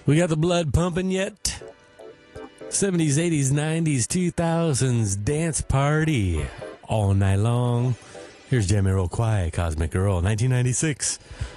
We got the blood pumping yet? 70s, 80s, 90s, 2000s dance party all night long. Here's Jamiroquai, Cosmic Girl, 1996.